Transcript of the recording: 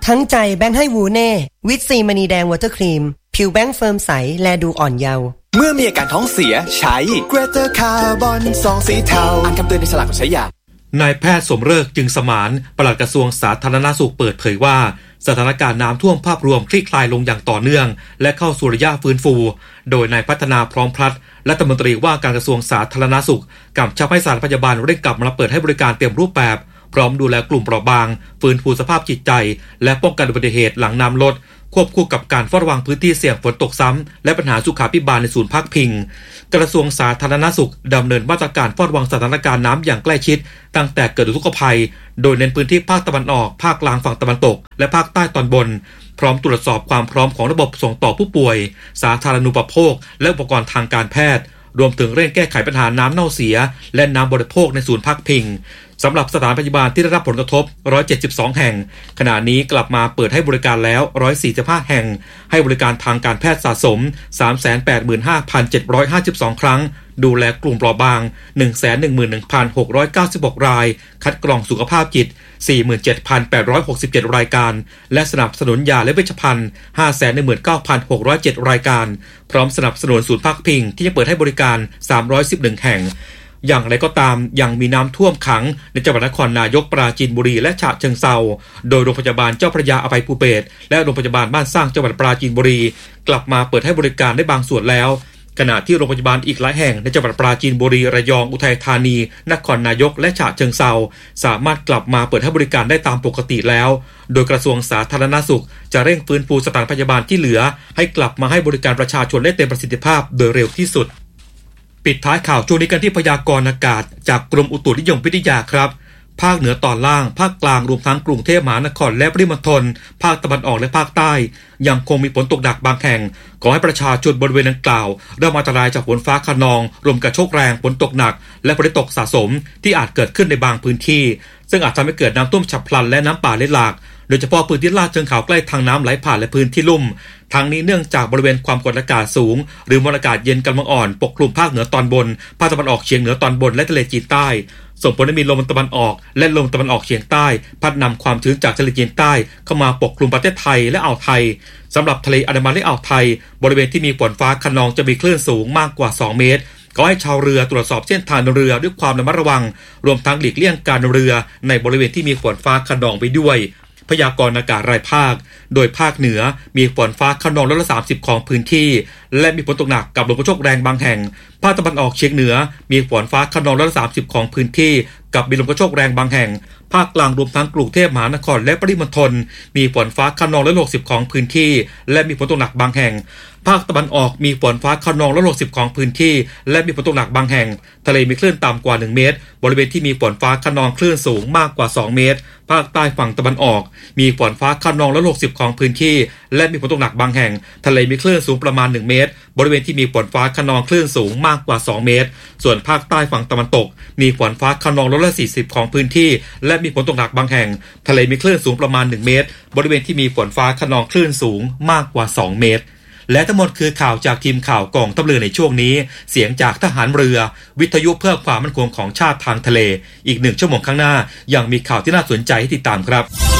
ทั้งใจแบงค์ให้วูเน่วิตซีมณีแดงวอเตอร์ครีมผิวแบงค์เฟิร์มใสแลดูอ่อนเยาว์เมื่อมีอาการท้องเสียใช้ Greater Carbon ซองสีเทาอ่านคำเตือนในฉลากก่อนใช้ยานายแพทย์สมฤกษ์จึงสมานปลัดกระทรวงสาธารณสุขเปิดเผยว่าสถานการณ์น้ำท่วมภาพรวมคลี่คลายลงอย่างต่อเนื่องและเข้าสู่ระยะฟื้นฟูโดยนายพัฒนาพร้อมพลัดรัฐมนตรีว่าการกระทรวงสาธารณสุขกำชับให้สถานพยาบาลเร่งกลับมาเปิดให้บริการเต็มรูปแบบพร้อมดูแลกลุ่มเปราะบางฟื้นฟูสภาพจิตใจและป้องกันอุบัติเหตุหลังน้ำลดควบคู่กับการเฝ้าระวังพื้นที่เสี่ยงฝนตกซ้ำและปัญหาสุขาภิบาลในศูนย์พักพิงกระทรวงสาธารณสุขดำเนินมาตรการเฝ้าระวังสถานการณ์น้ำอย่างใกล้ชิดตั้งแต่เกิดอุทกภัยโดยเน้นพื้นที่ภาคตะวันออกภาคกลางฝั่งตะวันตกและภาคใต้ตอนบนพร้อมตรวจสอบความพร้อมของระบบส่งต่อผู้ป่วยสาธารณูปโภคและอุปกรณ์ทางการแพทย์รวมถึงเร่งแก้ไขปัญหาน้ำเน่าเสียและน้ำบริโภคในศูนย์พักพิงสำหรับสถานพยาบาลที่ได้รับผลกระทบ172แห่งขณะนี้กลับมาเปิดให้บริการแล้ว145แห่งให้บริการทางการแพทย์สะสม 385,752 ครั้งดูแลกลุ่มเปราะบาง 111,696 รายคัดกรองสุขภาพจิต 47,867 รายการและสนับสนุนยาและเวชภัณฑ์ 519,607 รายการพร้อมสนับสนุนศูนย์พักพิงที่จะเปิดให้บริการ311แห่งอย่างไรก็ตามยังมีน้ำท่วมขังในจังหวัดนครนายกปราจีนบุรีและฉะเชิงเทราโดยโรงพยาบาลเจ้าพระยาอภัยภูเบศรและโรงพยาบาลบ้านสร้างจังหวัดปราจีนบุรีกลับมาเปิดให้บริการได้บางส่วนแล้วขณะที่โรงพยาบาลอีกหลายแห่งในจังหวัดปราจีนบุรีระยองอุทัยธานีนครนายกและฉะเชิงเทราสามารถกลับมาเปิดให้บริการได้ตามปกติแล้วโดยกระทรวงสาธารณสุขจะเร่งฟื้นฟูสถานพยาบาลที่เหลือให้กลับมาให้บริการประชาชนได้เต็มประสิทธิภาพโดยเร็วที่สุดปิดท้ายข่าวช่วงนี้กันที่พยากรณ์อากาศจากกรมอุตุนิยมวิทยาครับภาคเหนือตอนล่างภาคกลางรวมทั้งกรุงเทพมหานครและปริมณฑลภาคตะวันออกและภาคใต้ยังคงมีฝนตกหนักบางแห่งขอให้ประชาชนบริเวณดังกล่าวระวังอันตรายจากฝนฟ้าคะนองลมกระโชกแรงฝนตกหนักและฝนตกสะสมที่อาจเกิดขึ้นในบางพื้นที่ซึ่งอาจทำให้เกิดน้ำท่วมฉับพลันและน้ำป่าไหลหลากโดยเฉพาะพื้นที่ลาดเชิงเขาใกล้ทางน้ำไหลผ่านและพื้นที่ลุ่มทั้งนี้เนื่องจากบริเวณความกดอากาศสูงหรือมวลอากาศเย็นกำลังอ่อนปกคลุมภาคเหนือตอนบนภาคตะวันออกเฉียงเหนือตอนบนและทะเลจีนใต้ส่งผลให้มีลมตะวันออกและลมตะวันออกเฉียงใต้พัดนำความชื้นจากทะเลจีนใต้เข้ามาปกคลุมประเทศไทยและอ่าวไทยสำหรับทะเลอันดามันและอ่าวไทยบริเวณที่มีฝนฟ้าคะนองจะมีคลื่นสูงมากกว่า2เมตรขอให้ชาวเรือตรวจสอบเส้นทางเรือด้วยความระมัดระวังรวมทั้งหลีกเลี่ยงการเรือในบริเวณที่มีฝนฟ้าคะนองไปด้วยพยากรณ์อากาศรายภาคโดยภาคเหนือมีฝนฟ้าคะนองร้อยละ30ของพื้นที่และมีฝนตกหนักกับลมกระโชกแรงบางแห่งภาคตะวันออกเฉียงเหนือมีฝนฟ้าคะนองร้อยละ30ของพื้นที่กับมีลมกระโชกแรงบางแห่งภาคกลางรวมทั้งกรุงเทพมหานครและปริมณฑลมีฝนฟ้าคะนองร้อยละ60ของพื้นที่และมีฝนตกหนักบางแห่งภาคตะวันออกมีฝนฟ้าคะนองร้อยละ60ของพื้นที่และมีฝนตกหนักบางแห่งทะเลมีคลื่นต่ำกว่า1เมตรบริเวณที่มีฝนฟ้าคะนองคลื่นสูงมากกว่า2เมตรภาคใต้ฝั่งตะวันออกมีฝนฟ้าคะนองร้อยละ60ของพื้นที่และมีฝนตกหนักบางแห่งทะเลมีคลื่นสูงประมาณ1เมตรบริเวณที่มีฝนฟ้าคะนองคลื่นสูงมากกว่า2เมตรส่วนภาคใต้ฝั่งตะวันตกมีฝนฟ้าคะนองร้อยละ40ของพื้นที่และมีฝนตกหนักบางแห่งทะเลมีคลื่นสูงประมาณ1เมตรบริเวณที่มีฝนฟ้าคะนองคลื่นสูงมากกว่า2เมตรและทั้งหมดคือข่าวจากทีมข่าวกองทัพเรือในช่วงนี้เสียงจากทหารเรือวิทยุเพื่อความมั่นคงของชาติทางทะเลอีก1ชั่วโมงข้างหน้ายังมีข่าวที่น่าสนใจให้ติดตามครับ